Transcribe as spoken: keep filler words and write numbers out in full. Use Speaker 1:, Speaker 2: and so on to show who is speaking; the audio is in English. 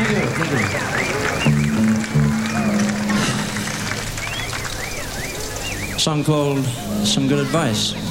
Speaker 1: Thank you. Thank you. A song called Some Good Advice.